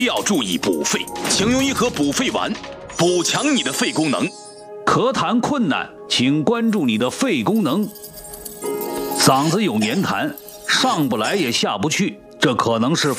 要注意补肺，请用一盒补肺丸，补强你的肺功能。 咳痰困难，请关注你的肺功能。嗓子有黏痰，上不来也下不去，这可能是